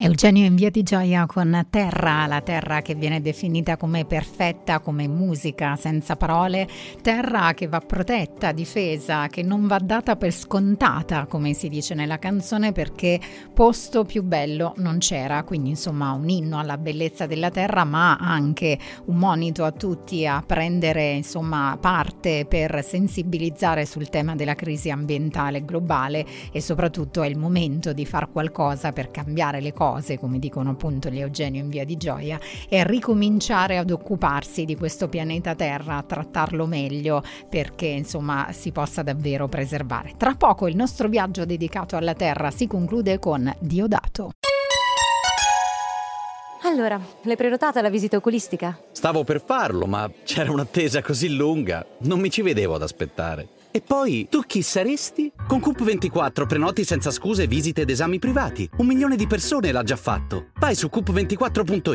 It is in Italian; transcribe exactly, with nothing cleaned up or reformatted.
Eugenio in Via di Gioia con Terra, la terra che viene definita come perfetta, come musica senza parole, terra che va protetta, difesa, che non va data per scontata, come si dice nella canzone, perché posto più bello non c'era, quindi insomma un inno alla bellezza della terra, ma anche un monito a tutti a prendere insomma parte per sensibilizzare sul tema della crisi ambientale globale, e soprattutto è il momento di far qualcosa per cambiare le cose, come dicono appunto gli Eugenio in Via di Gioia, e ricominciare ad occuparsi di questo pianeta Terra, a trattarlo meglio perché insomma si possa davvero preservare. Tra poco il nostro viaggio dedicato alla Terra si conclude con Diodato. Allora, l'hai prenotata la visita oculistica? Stavo per farlo, ma c'era un'attesa così lunga, non mi ci vedevo ad aspettare. E poi, tu chi saresti? Con Coop ventiquattro prenoti senza scuse visite ed esami privati. Un milione di persone l'ha già fatto. Vai su coop ventiquattro punto it